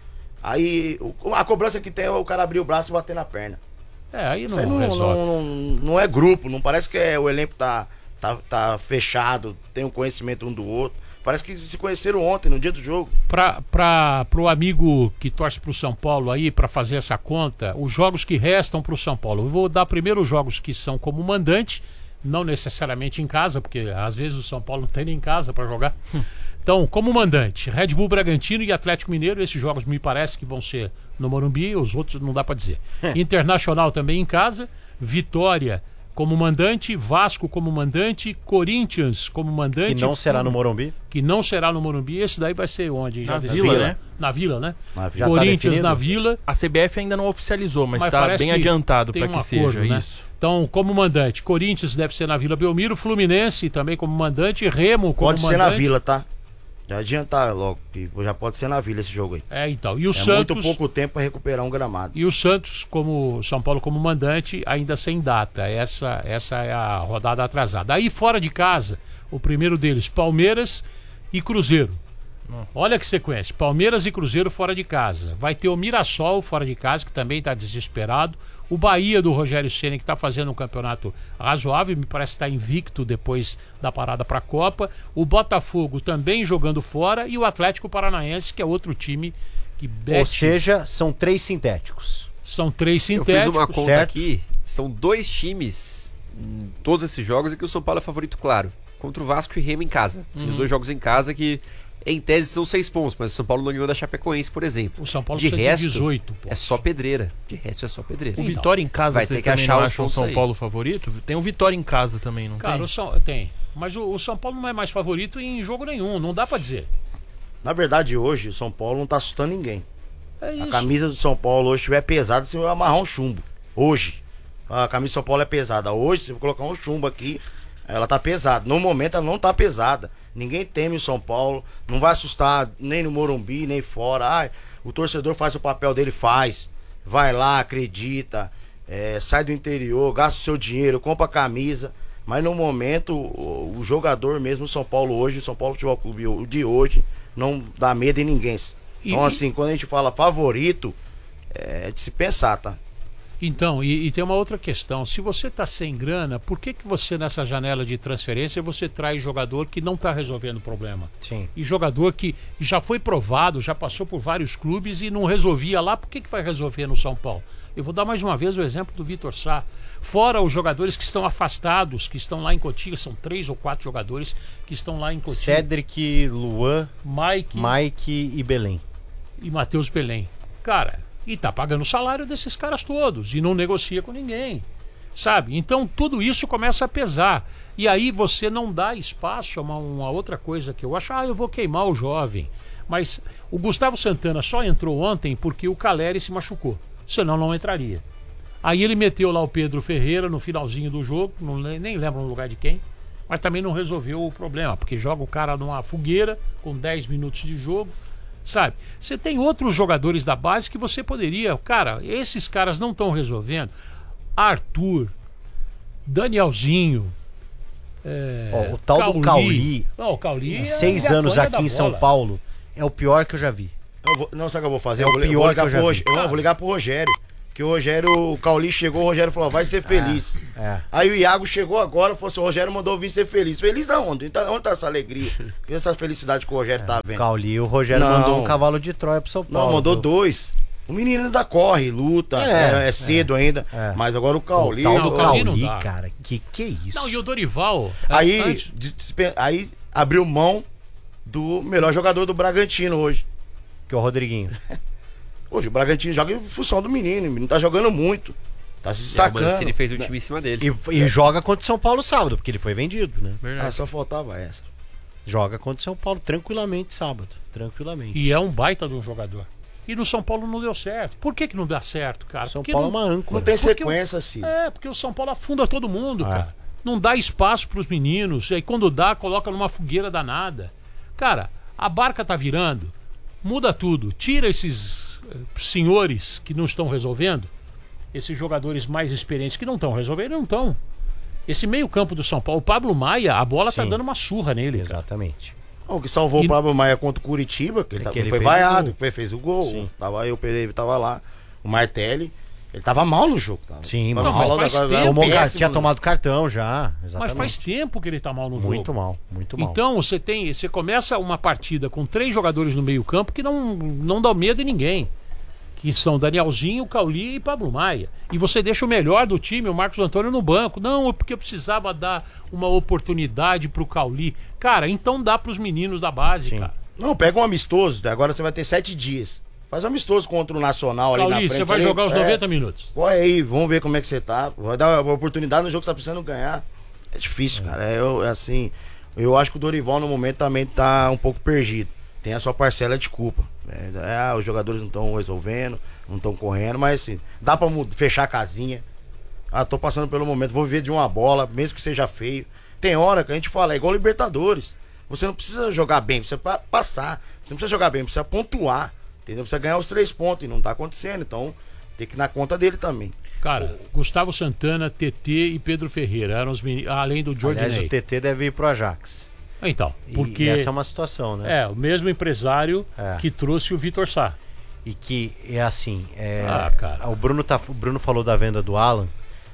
Aí o- a cobrança que tem é o cara abrir o braço e bater na perna. É, aí Isso não, aí não, resolve. não, não, não é grupo, não parece que é, o elenco tá, tá, tá fechado, tem um conhecimento um do outro. Parece que se conheceram ontem, no dia do jogo. Para para pro amigo que torce pro São Paulo aí, para fazer essa conta, os jogos que restam pro São Paulo. Eu vou dar primeiro os jogos que são como mandante, não necessariamente em casa, porque às vezes o São Paulo não tem nem em casa para jogar. Então, como mandante, Red Bull Bragantino e Atlético Mineiro, esses jogos me parece que vão ser no Morumbi, os outros não dá para dizer. Internacional também em casa, Vitória como mandante, Vasco como mandante, Corinthians como mandante. Que não será no Morumbi. Que não será no Morumbi. Esse daí vai ser onde? Na decidiu? Vila, né? Na Vila, né? Na- já tá Corinthians definido? na Vila. A C B F ainda não oficializou, mas, Mas tá parece bem que adiantado tem para que um seja acordo, né? isso. Então, como mandante, Corinthians deve ser na Vila Belmiro, Fluminense também como mandante, Remo como Pode mandante. ser na Vila, tá? Já adiantar logo, que já pode ser na Vila esse jogo aí. É, então. E o É Santos. muito pouco tempo para recuperar um gramado. E o Santos, como São Paulo como mandante, ainda sem data. Essa, essa é a rodada atrasada. Aí fora de casa, o primeiro deles, Palmeiras e Cruzeiro. Olha que sequência. Palmeiras e Cruzeiro fora de casa. Vai ter o Mirassol fora de casa, que também está desesperado. O Bahia do Rogério Ceni, que está fazendo um campeonato razoável, me parece que está invicto depois da parada para a Copa. O Botafogo também jogando fora. E o Atlético Paranaense, que é outro time que Ou bete. seja, são três sintéticos. São três Eu sintéticos. fiz uma conta certo? aqui, são dois times em todos esses jogos e que o São Paulo é favorito, claro. Contra o Vasco e Remo em casa. Uhum. Os dois jogos em casa que, em tese, são seis pontos, mas o São Paulo não ganhou da Chapecoense, por exemplo. O São Paulo de precisa resto, de dezoito. é só pedreira. De resto é só pedreira. O Então, Vitória em casa, vai vocês ter que também achar não os acham o pontos São aí. Paulo favorito? Tem o Vitória em casa também, não Cara, tem? o São, tem. Mas o, o São Paulo não é mais favorito em jogo nenhum, não dá pra dizer. Na verdade, hoje, o São Paulo não tá assustando ninguém. É A isso. camisa do São Paulo hoje estiver pesada, você vai amarrar um chumbo. Hoje. A camisa do São Paulo é pesada. Hoje, se eu colocar um chumbo aqui, ela tá pesada. No momento, ela não tá pesada. Ninguém teme o São Paulo. Não vai assustar nem no Morumbi, nem fora. Ah, o torcedor faz o papel dele, faz. Vai lá, acredita. é, sai do interior, gasta o seu dinheiro, compra camisa. Mas no momento, o, o jogador mesmo, o São Paulo hoje, o São Paulo Futebol Clube o de hoje, não dá medo em ninguém. Então, E- assim, quando a gente fala favorito, é de se pensar, tá? Então, e, e tem uma outra questão. Se você está sem grana, por que, que você, nessa janela de transferência, você traz jogador que não está resolvendo o problema? Sim. E jogador que já foi provado, já passou por vários clubes e não resolvia lá, por que, que vai resolver no São Paulo? Eu vou dar mais uma vez o exemplo do Vitor Sá. Fora os jogadores que estão afastados, que estão lá em Cotia, são três ou quatro jogadores que estão lá em Cotia. Cedric, Luan, Mike Mike e Belém. e Matheus Belém. Cara, e tá pagando o salário desses caras todos e não negocia com ninguém, sabe? Então tudo isso começa a pesar. E aí você não dá espaço a uma, uma outra coisa que eu acho, ah, eu vou queimar o jovem. Mas o Gustavo Santana só entrou ontem porque o Caleri se machucou, senão não entraria. Aí ele meteu lá o Pedro Ferreira no finalzinho do jogo, não, nem lembro no lugar de quem, mas também não resolveu o problema, porque joga o cara numa fogueira com dez minutos de jogo, sabe? Você tem outros jogadores da base que você poderia... Cara, esses caras não estão resolvendo. Arthur, Danielzinho... É, Ó, o tal Cauli. do Cauli, Não, o Cauli em é seis a anos folha aqui da em São bola. Paulo, é o pior que eu já vi. Eu vou- não, sabe o que eu vou fazer? É eu, o vou, eu pior vou que eu ligar já pro, vi. Rogério- eu vou ligar pro Rogério. Que o Rogério, o Cauli chegou, o Rogério falou, vai ser feliz. É. Aí o Iago chegou agora e falou assim, o Rogério mandou vir ser feliz. Feliz aonde? Tá- Onde tá essa alegria? Essa felicidade que o Rogério tá vendo? Cauli, o Rogério Não. mandou um cavalo de Troia pro São Paulo. Não, mandou viu? dois. O menino ainda corre, luta, É, é, é cedo ainda. é. Mas agora o Cauli... O tal Não, do o Cauli não Cauli, dá. cara, que que é isso? Não, e o Dorival... Aí, antes- de- de- aí abriu mão do melhor jogador do Bragantino hoje. Que é o Rodriguinho. Hoje o Bragantino joga em função do menino, o menino tá jogando muito. Tá se E o destacando. Mancini fez um time em cima dele. E, e joga contra o São Paulo sábado, porque ele foi vendido, né? Verdade. Ah, só faltava essa. Joga contra o São Paulo tranquilamente sábado. Tranquilamente. E é um baita de um jogador. E no São Paulo não deu certo. Por que que não dá certo, cara? São Porque Paulo é não... uma âncora. Não tem Porque sequência, assim. É, porque o São Paulo afunda todo mundo, Ah. cara. Não dá espaço pros meninos. E aí quando dá, coloca numa fogueira danada. Cara, a barca tá virando. Muda tudo. Tira esses eh, senhores que não estão resolvendo. Esses jogadores mais experientes que não estão resolvendo, não estão. Esse meio campo do São Paulo, o Pablo Maia, a bola tá Sim. dando uma surra nele, cara. Exatamente. O que salvou E- o Pablo Maia contra o Curitiba, que ele, É tava- que ele foi fez o vaiado, gol. que foi- fez o gol. Sim. Tava aí, o Pereira tava lá, o Martelli. Ele tava mal no jogo. Tava. Sim, tava mas faz- mal, faz tava- tempo. tava Tomou, péssimo, tinha né? tomado cartão já. Mas Exatamente. faz tempo que ele tá mal no jogo. Muito mal, muito mal. Então você tem, você começa uma partida com três jogadores no meio campo que não, não dá medo em ninguém, que são Danielzinho, Cauli e Pablo Maia. E você deixa o melhor do time, o Marcos Antônio, no banco. Não, é porque eu precisava dar uma oportunidade pro Cauli. Cara, então dá pros meninos da base, Sim. cara. Não, pega um amistoso, agora você vai ter sete dias. Faz um amistoso contra o Nacional ali na Cauli, frente. você vai ali. jogar os É. noventa minutos. Pô, aí, vamos ver como é que você tá. Vai dar uma oportunidade no jogo que você tá precisando ganhar. É difícil, cara. É, eu- é assim, eu acho que o Dorival no momento também tá um pouco perdido. Tem a sua parcela de culpa. É, é, ah, os jogadores não estão resolvendo, não estão correndo, mas assim, dá pra mu- fechar a casinha. Ah, tô passando pelo momento, vou viver de uma bola, mesmo que seja feio. Tem hora que a gente fala, é igual Libertadores. Você não precisa jogar bem, precisa pa- passar. Você não precisa jogar bem, precisa pontuar. Entendeu? Precisa ganhar os três pontos e não tá acontecendo. Então, tem que ir na conta dele também. Cara, Gustavo Santana, T T e Pedro Ferreira eram os meninos, além do Aliás, Jordan o T T deve ir pro Ajax. Então, E- porque E essa é uma situação, né? é o mesmo empresário É. que trouxe o Vitor Sá. E que é assim. É, Ah, cara. O Bruno, tá, o Bruno falou da venda do Alan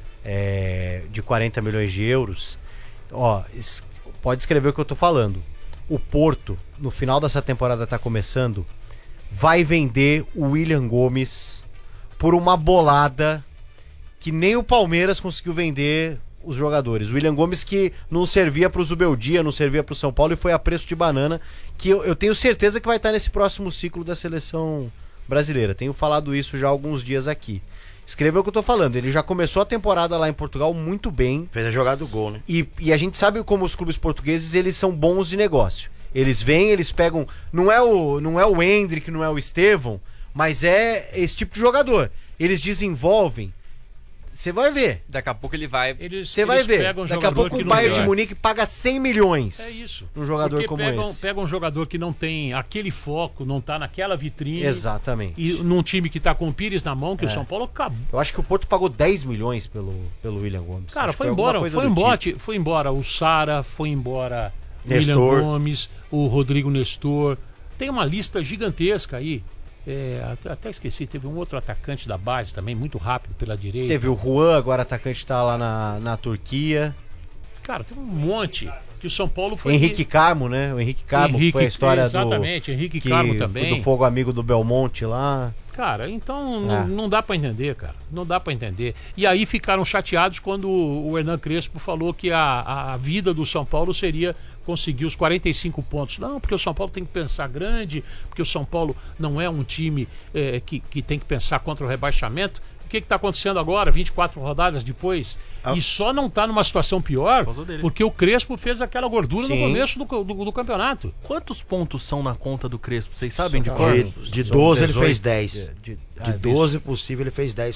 é, de quarenta milhões de euros. Ó, es- pode escrever o que eu tô falando. O Porto, no final dessa temporada tá começando, vai vender o William Gomes por uma bolada que nem o Palmeiras conseguiu vender os jogadores. O William Gomes que não servia pro Zubeldia, não servia pro São Paulo e foi a preço de banana, que eu, eu tenho certeza que vai estar nesse próximo ciclo da seleção brasileira. Tenho falado isso já há alguns dias aqui. Escreva o que eu tô falando. Ele já começou a temporada lá em Portugal muito bem. Fez a jogada do gol, né? E, e a gente sabe como os clubes portugueses eles são bons de negócio. Eles vêm, eles pegam. Não é o, não é o Hendrick, não é o Estevão, mas é esse tipo de jogador. Eles desenvolvem. Você vai ver. Daqui a pouco ele vai. Eles, Você vai eles ver. pegam um Daqui a jogador pouco que o não Bayern tem. de Munique paga cem milhões. É isso. Um jogador Porque como pegam, esse. pega um jogador que não tem aquele foco, não tá naquela vitrine. Exatamente. E num time que tá com o Pires na mão, que o São Paulo acabou. Eu acho que o Porto pagou dez milhões pelo, pelo William Gomes. Cara, Acho que foi alguma embora, coisa foi do embora, tipo. foi embora o Sara, foi embora o Nestor. William Gomes, o Rodrigo Nestor. Tem uma lista gigantesca aí. É, até, até esqueci, teve um outro atacante da base também, muito rápido pela direita. Teve o Juan, agora atacante tá lá na, na Turquia. Cara, tem um monte que o São Paulo foi. Henrique Carmo, né? O Henrique Carmo, que foi a história exatamente, do... Henrique que Carmo foi também. do fogo amigo do Belmonte lá. Cara, então É. não, não dá pra entender, cara. Não dá pra entender. E aí ficaram chateados quando o Hernan Crespo falou que a, a vida do São Paulo seria conseguir os quarenta e cinco pontos. Não, porque o São Paulo tem que pensar grande, porque o São Paulo não é um time eh, que, que tem que pensar contra o rebaixamento. O que está acontecendo agora, vinte e quatro rodadas depois? Ah. E só não está numa situação pior causa dele. porque o Crespo fez aquela gordura Sim. no começo do, do, do campeonato. Quantos pontos são na conta do Crespo? Vocês sabem de Só- cor? De, de doze ele dezoito. fez dez. De, de, De ah, doze possível ele fez dez pontos.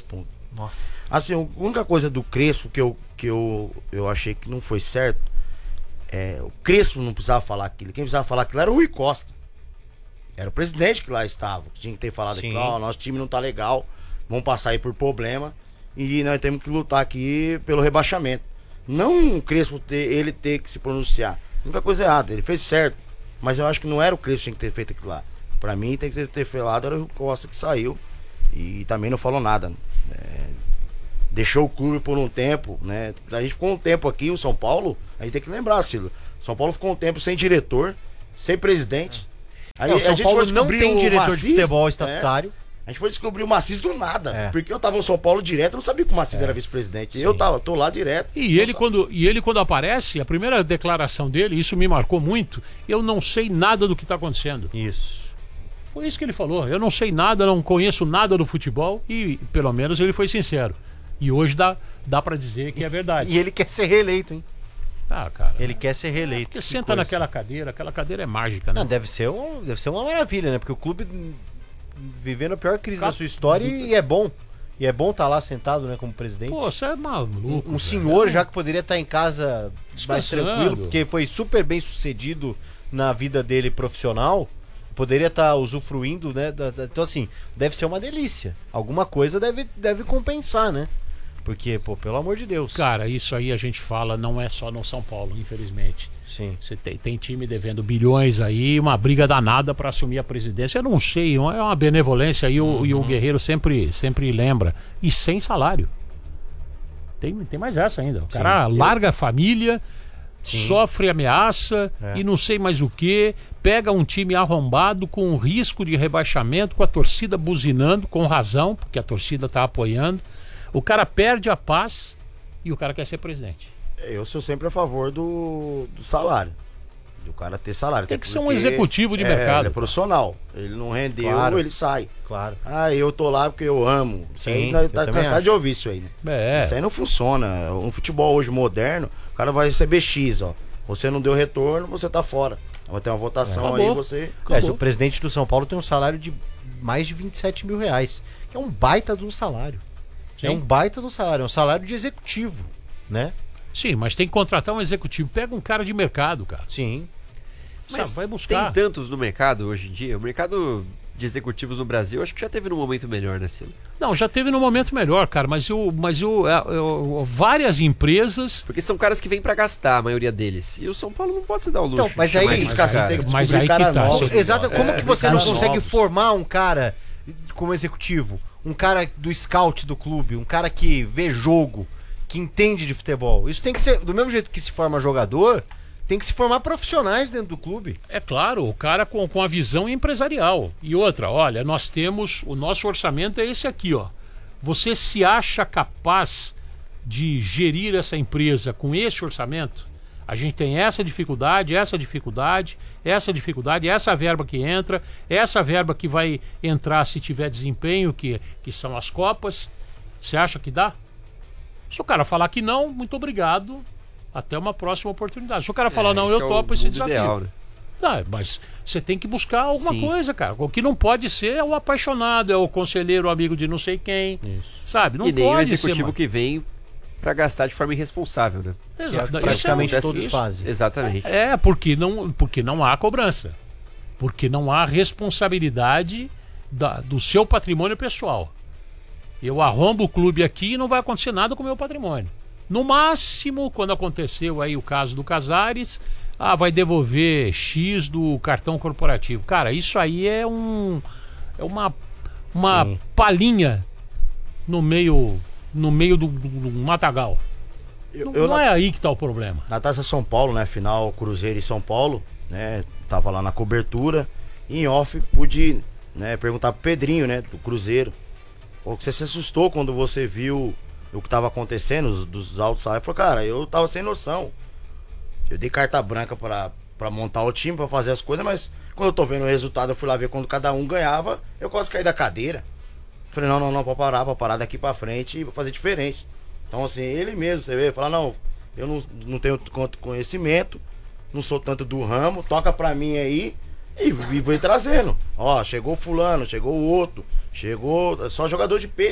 Nossa. Assim, a única coisa do Crespo que eu, que eu, eu achei que não foi certo, é, o Crespo não precisava falar aquilo. Quem precisava falar aquilo era o Rui Costa. Era o presidente que lá estava, que tinha que ter falado aquilo, ó, nosso time não tá legal, vamos passar aí por problema e nós temos que lutar aqui pelo rebaixamento. Não o Crespo ter, ele ter que se pronunciar. A única coisa errada, ele fez certo, mas eu acho que não era o Crespo que tinha que ter feito aquilo lá. Pra mim, tem que ter, ter falado, era o Costa que saiu e também não falou nada. É, deixou o clube por um tempo, né? A gente ficou um tempo aqui, o São Paulo, a gente tem que lembrar, Cilo. São Paulo ficou um tempo sem diretor, sem presidente. Aí É, o São a gente Paulo foi não descobrir tem o diretor Macis, de futebol é, estatutário. a gente foi descobrir o Macis do nada. É. Porque eu tava no São Paulo direto, eu não sabia que o Macis era vice-presidente. Eu tava, tô lá direto. E ele, quando, e ele, quando aparece, a primeira declaração dele, isso me marcou muito, eu não sei nada do que está acontecendo. Isso. Foi isso que ele falou. Eu não sei nada, não conheço nada do futebol e, pelo menos, ele foi sincero. E hoje dá, dá para dizer que é verdade. E ele quer ser reeleito, hein? Ah, cara. Ele quer ser reeleito. Porque Que senta coisa. naquela cadeira, aquela cadeira é mágica, né? Não, deve ser, um, deve ser uma maravilha, né? Porque o clube hum, vivendo a pior crise Cara, da sua história e é bom. E é bom estar lá sentado, né, como presidente. Pô, você é maluco. um velho. senhor já que poderia estar em casa mais Descansando. tranquilo, porque foi super bem sucedido na vida dele profissional, poderia estar usufruindo, né? da- da- então, assim, deve ser uma delícia. Alguma coisa deve, deve compensar, né? Porque, pô, pelo amor de Deus. Cara, isso aí a gente fala, não é só no São Paulo, infelizmente. Sim. Você tem, tem time devendo bilhões aí, uma briga danada para assumir a presidência. Eu não sei, é uma benevolência e o, Uhum. e o Guerreiro sempre, sempre lembra. E sem salário. Tem, tem mais essa ainda. O cara larga a família, sofre ameaça É. e não sei mais o que. Pega um time arrombado com risco de rebaixamento, com a torcida buzinando, com razão, porque a torcida tá apoiando. O cara perde a paz e o cara quer ser presidente. Eu sou sempre a favor do, do salário. Do cara ter salário. Tem Até que ser um porque, executivo de é, mercado. Ele é profissional. Ele não rendeu, Claro. ele sai. Claro. Ah, eu tô lá porque eu amo. Isso Sim, aí nós eu tá também cansado acho. de ouvir isso aí, né? É. Isso aí não funciona. Um futebol hoje moderno, o cara vai receber X, ó. Você não deu retorno, você tá fora. Vai ter uma votação Acabou. aí, você. Mas o presidente do São Paulo tem um salário de mais de vinte e sete mil reais. Que é um baita de um salário. Sim. É um baita de um salário. É um salário de executivo, né? Sim, mas tem que contratar um executivo. Pega um cara de mercado, cara. Sim. Sabe, Mas vai buscar. tem tantos no mercado hoje em dia. O mercado de executivos no Brasil, acho que já teve num momento melhor, né, Cilo? Não, já teve no momento melhor, cara, mas eu, mas eu, é, eu- várias empresas. Porque são caras que vêm pra gastar, a maioria deles. E o São Paulo não pode se dar o luxo. Então, mas de chamar aí- esses Mas, caras. tem que Mas descobrir aí que cara tá, novo. você- Exato. Como É, que você não caras consegue novos. formar um cara como executivo? Um cara do scout do clube, um cara que vê jogo, que entende de futebol. Isso tem que ser, do mesmo jeito que se forma jogador, tem que se formar profissionais dentro do clube. É claro, o cara com, com a visão empresarial. E outra, olha, nós temos. O nosso orçamento é esse aqui, ó. Você se acha capaz de gerir essa empresa com esse orçamento? A gente tem essa dificuldade, essa dificuldade, essa dificuldade, essa verba que entra, essa verba que vai entrar se tiver desempenho, que, que são as Copas. Você acha que dá? Se o cara falar que não, muito obrigado. Até uma próxima oportunidade. Se o cara falar, É, não, esse eu é o topo esse mundo desafio. ideal, né? Tá, mas você tem que buscar alguma Sim. coisa, cara. O que não pode ser é o apaixonado, é o conselheiro, o amigo de não sei quem. Sabe? Não e nem o pode executivo ser. que vem pra gastar de forma irresponsável, né? Que Exato. é praticamente Isso é- todos isso- fazem. Exatamente. É, porque não, porque não há cobrança. Porque não há responsabilidade da- do seu patrimônio pessoal. Eu arrombo o clube aqui e não vai acontecer nada com o meu patrimônio. No máximo, quando aconteceu aí o caso do Casares, ah, vai devolver X do cartão corporativo. Cara, isso aí é um é uma uma Sim. palhinha no meio no meio do, do, do matagal. Eu, Não, eu não na, é aí que tá o problema. na Taça São Paulo, né? Final Cruzeiro e São Paulo, né? Tava lá na cobertura. E em off pude, né, perguntar pro Pedrinho, né? Do Cruzeiro. Pô, que você se assustou quando você viu o que tava acontecendo, os, dos altos salários. Falei, cara, eu tava sem noção. Eu dei carta branca pra, pra montar o time, pra fazer as coisas, mas quando eu tô vendo o resultado, eu fui lá ver quando cada um ganhava, eu quase caí da cadeira. Falei, não, não, não, pra parar, pra parar daqui pra frente e vou fazer diferente. Então, assim, ele mesmo, você vê, fala, não, eu não, não tenho tanto conhecimento, não sou tanto do ramo, toca pra mim aí e, e vou trazendo. Ó, chegou fulano, chegou o outro, chegou só jogador de peso.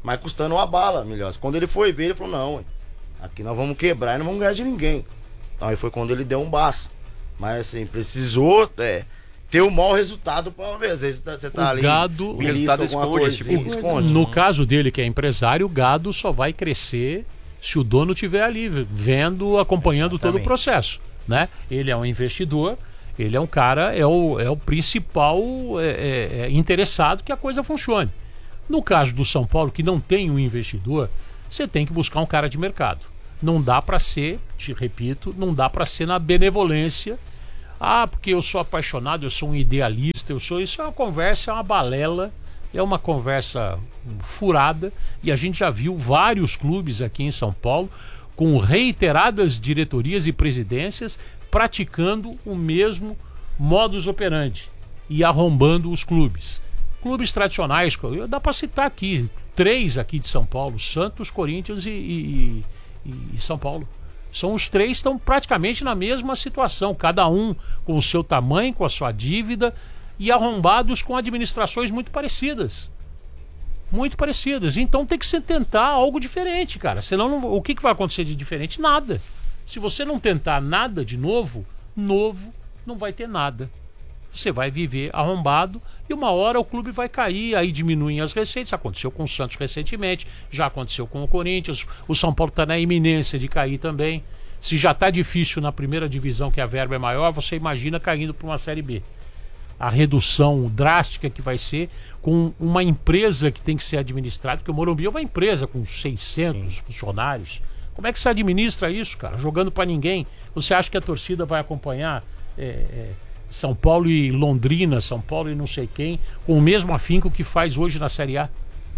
mas custando uma bala, melhor. Quando ele foi ver, ele falou, não, aqui nós vamos quebrar e não vamos ganhar de ninguém. Então aí foi quando ele deu um basta. Mas assim, precisou é, ter um mau resultado para ver. Às vezes você tá O ali. gado- belisca o resultado alguma esconde coisa, esse tipo de sim, coisa. esconde. No caso dele, que é empresário, o gado só vai crescer se o dono estiver ali, vendo, acompanhando todo o Exatamente. processo, né? Ele é um investidor, ele é um cara, é o, é o principal é, é, é, interessado que a coisa funcione. No caso do São Paulo, que não tem um investidor, você tem que buscar um cara de mercado. Não dá para ser, te repito, não dá para ser na benevolência. Ah, porque eu sou apaixonado, eu sou um idealista, eu sou. Isso é uma conversa, é uma balela, é uma conversa furada. E a gente já viu vários clubes aqui em São Paulo com reiteradas diretorias e presidências praticando o mesmo modus operandi e arrombando os clubes. Clubes tradicionais, dá para citar aqui, três aqui de São Paulo, Santos, Corinthians e, e, e, e São Paulo. São os três que estão praticamente na mesma situação, cada um com o seu tamanho, com a sua dívida e arrombados com administrações muito parecidas. Muito parecidas. Então tem que se tentar algo diferente, cara. Senão não, o que, que vai acontecer de diferente? Nada. Se você não tentar nada de novo, novo, não vai ter nada. Você vai viver arrombado e uma hora o clube vai cair, aí diminuem as receitas. Aconteceu com o Santos recentemente, já aconteceu com o Corinthians, o São Paulo está na iminência de cair também. Se já está difícil na primeira divisão, que a verba é maior, você imagina caindo para uma Série B. A redução drástica que vai ser com uma empresa que tem que ser administrada, porque o Morumbi é uma empresa com seiscentos Sim. funcionários. Como é que se administra isso, cara? Jogando para ninguém. Você acha que a torcida vai acompanhar é, é, São Paulo e Londrina, São Paulo e não sei quem, com o mesmo afinco que faz hoje na Série A?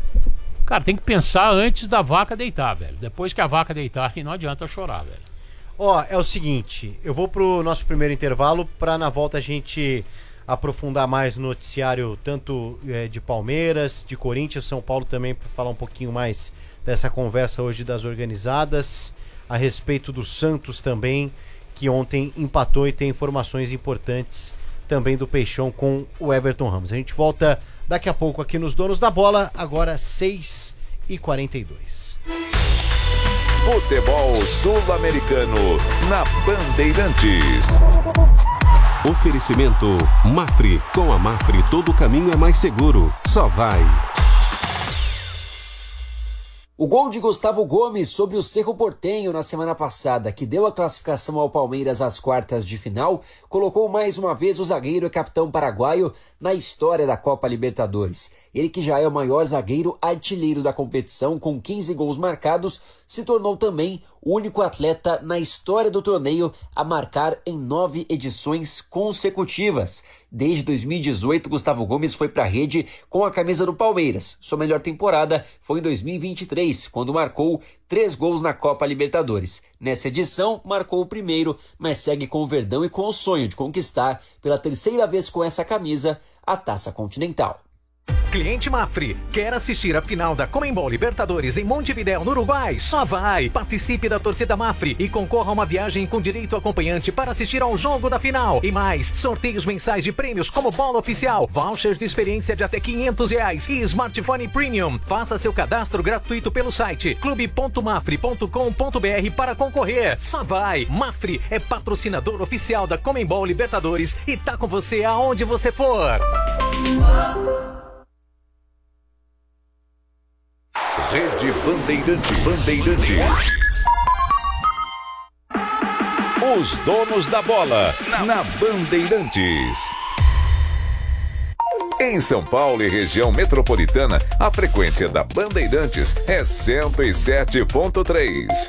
Cara, tem que pensar antes da vaca deitar, velho. Depois que a vaca deitar, não adianta chorar, velho. Ó, é o seguinte, eu vou pro nosso primeiro intervalo pra na volta a gente aprofundar mais no noticiário tanto é, de Palmeiras, de Corinthians, São Paulo também, para falar um pouquinho mais dessa conversa hoje das organizadas, a respeito do Santos também, que ontem empatou e tem informações importantes também do Peixão com o Everton Ramos. A gente volta daqui a pouco aqui nos Donos da Bola, agora seis e quarenta e dois. Futebol Sul-Americano na Bandeirantes. Oferecimento Mafre. Com a Mafre todo caminho é mais seguro. Só vai. O gol de Gustavo Gomes sobre o Cerro Porteño na semana passada, que deu a classificação ao Palmeiras às quartas de final, colocou mais uma vez o zagueiro e capitão paraguaio na história da Copa Libertadores. Ele, que já é o maior zagueiro artilheiro da competição, com quinze gols marcados, se tornou também o único atleta na história do torneio a marcar em nove edições consecutivas. Desde dois mil e dezoito, Gustavo Gomes foi para a rede com a camisa do Palmeiras. Sua melhor temporada foi em dois mil e vinte e três, quando marcou três gols na Copa Libertadores. Nessa edição, marcou o primeiro, mas segue com o Verdão e com o sonho de conquistar, pela terceira vez com essa camisa, a Taça Continental. Cliente Mafre, quer assistir a final da Conmebol Libertadores em Montevidéu, no Uruguai? Só vai! Participe da torcida Mafre e concorra a uma viagem com direito acompanhante para assistir ao jogo da final. E mais, sorteios mensais de prêmios como bola oficial, vouchers de experiência de até quinhentos reais e smartphone premium. Faça seu cadastro gratuito pelo site clube ponto mafre ponto com ponto br para concorrer. Só vai! Mafre é patrocinador oficial da Conmebol Libertadores e tá com você aonde você for. Rede Bandeirantes. Bandeirantes. Os Donos da Bola na Bandeirantes. Em São Paulo e região metropolitana, a frequência da Bandeirantes é cento e sete ponto três.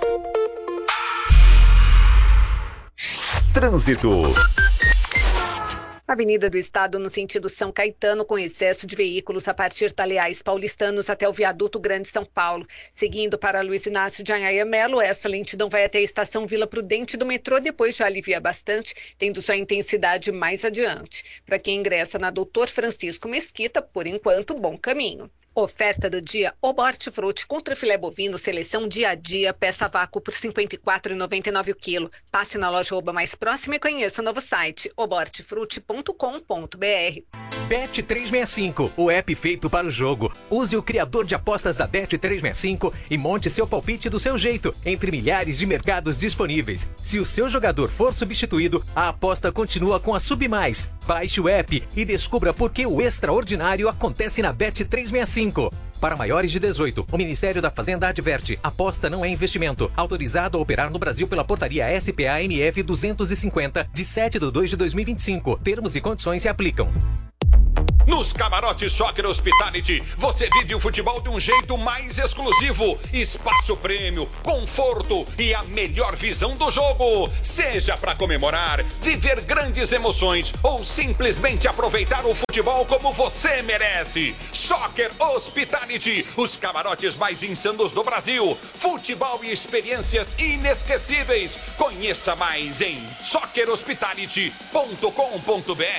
Trânsito. Avenida do Estado no sentido São Caetano, com excesso de veículos a partir da Leais Paulistanos até o Viaduto Grande São Paulo. Seguindo para Luiz Inácio de Anhaia Melo, essa lentidão vai até a estação Vila Prudente do metrô, depois já alivia bastante, tendo sua intensidade mais adiante. Para quem ingressa na Doutor Francisco Mesquita, por enquanto, bom caminho. Oferta do dia, Oba Hortifruti contra filé bovino, seleção dia a dia, peça vácuo por cinquenta e quatro reais e noventa e nove centavos o quilo. Passe na loja Oba mais próxima e conheça o novo site, oba hortifruti ponto com ponto br. Bet trezentos e sessenta e cinco, o app feito para o jogo. Use o criador de apostas da Bet trezentos e sessenta e cinco e monte seu palpite do seu jeito, entre milhares de mercados disponíveis. Se o seu jogador for substituído, a aposta continua com a Submais. Baixe o app e descubra por que o extraordinário acontece na Bet trezentos e sessenta e cinco. Para maiores de dezoito, o Ministério da Fazenda adverte: aposta não é investimento. Autorizado a operar no Brasil pela portaria S P A M F duzentos e cinquenta, de sete de dois de dois mil e vinte e cinco. Termos e condições se aplicam. Nos camarotes Soccer Hospitality, você vive o futebol de um jeito mais exclusivo. Espaço prêmio, conforto e a melhor visão do jogo. Seja para comemorar, viver grandes emoções ou simplesmente aproveitar o futebol como você merece. Soccer Hospitality, os camarotes mais insanos do Brasil. Futebol e experiências inesquecíveis. Conheça mais em soccer hospitality ponto com ponto br.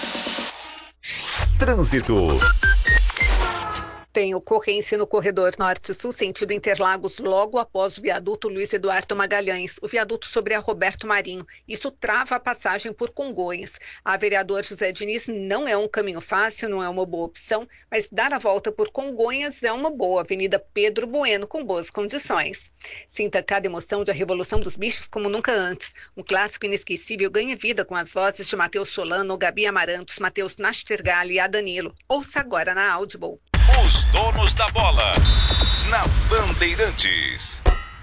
Trânsito. Tem ocorrência no corredor norte-sul, sentido Interlagos, logo após o viaduto Luiz Eduardo Magalhães, o viaduto sobre a Roberto Marinho. Isso trava a passagem por Congonhas. A vereador José Diniz não é um caminho fácil, não é uma boa opção, mas dar a volta por Congonhas é uma boa. Avenida Pedro Bueno, com boas condições. Sinta cada emoção de A Revolução dos Bichos como nunca antes. Um clássico inesquecível ganha vida com as vozes de Matheus Solano, Gabi Amarantos, Matheus Nastergalli e Adanilo. Ouça agora na Audible. Os donos da bola, na Bandeirantes.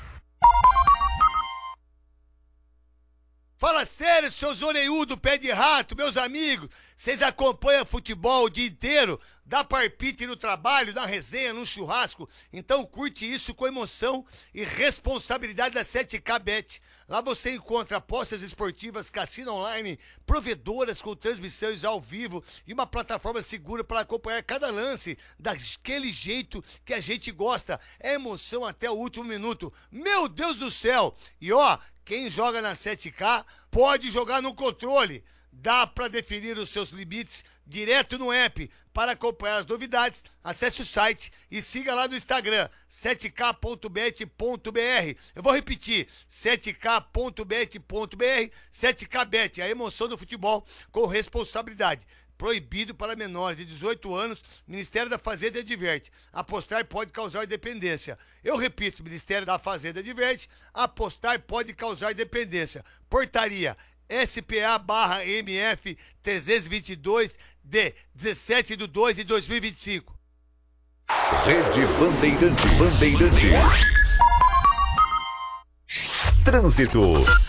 Fala sério, seus orelhudos, pé de rato, meus amigos. Vocês acompanham futebol o dia inteiro? Dá parpite no trabalho, na resenha, no churrasco? Então curte isso com emoção e responsabilidade da sete K Bet. Lá você encontra apostas esportivas, cassino online, provedoras com transmissões ao vivo e uma plataforma segura para acompanhar cada lance daquele jeito que a gente gosta. É emoção até o último minuto. Meu Deus do céu! E ó, quem joga na sete K pode jogar no controle. Dá para definir os seus limites direto no app. Para acompanhar as novidades, acesse o site e siga lá no Instagram, sete k ponto bet ponto br. Eu vou repetir, sete k ponto bet ponto br, sete K Bet, a emoção do futebol com responsabilidade. Proibido para menores de dezoito anos, Ministério da Fazenda adverte. Apostar pode causar dependência. Eu repito, Ministério da Fazenda adverte, apostar pode causar dependência. Portaria S P A barra M F trezentos e vinte e dois de dezessete de dois de dois mil e vinte e cinco. Rede Bandeirantes. Bandeirantes. Trânsito.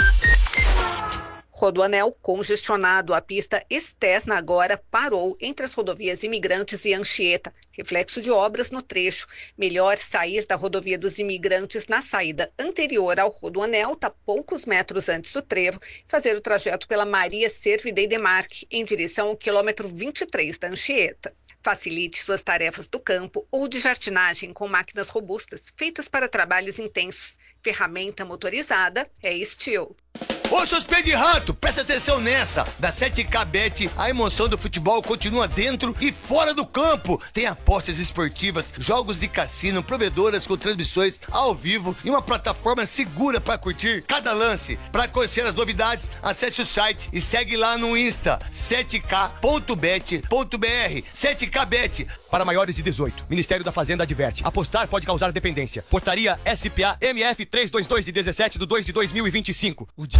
Rodoanel congestionado. A pista externa agora parou entre as rodovias Imigrantes e Anchieta, reflexo de obras no trecho. Melhor sair da rodovia dos Imigrantes na saída anterior ao Rodoanel, tá poucos metros antes do trevo, e fazer o trajeto pela Maria Servidei Demarque, em direção ao quilômetro vinte e três da Anchieta. Facilite suas tarefas do campo ou de jardinagem com máquinas robustas, feitas para trabalhos intensos. Ferramenta motorizada é Steel. Ô, seus pés de rato, presta atenção nessa. Da sete K Bet, a emoção do futebol continua dentro e fora do campo. Tem apostas esportivas, jogos de cassino, provedoras com transmissões ao vivo e uma plataforma segura para curtir cada lance. Para conhecer as novidades, acesse o site e segue lá no Insta, sete k ponto bet ponto br. sete K Bet, para maiores de dezoito. Ministério da Fazenda adverte. Apostar pode causar dependência. Portaria S P A M F trezentos e vinte e dois de dezessete de dois de dois mil e vinte e cinco. O dia